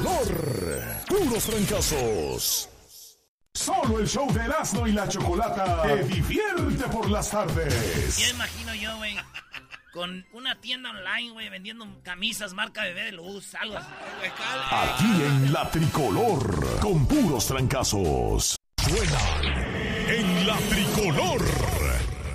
tricolor. Puros fracasos. Solo el show de Erasmo y la Chocolata te divierte por las tardes. Ya imagino yo, güey, con una tienda online, güey, vendiendo camisas marca Bebé de Luz, algo así. Aquí en la tricolor, con puros trancazos. Suenan en la tricolor.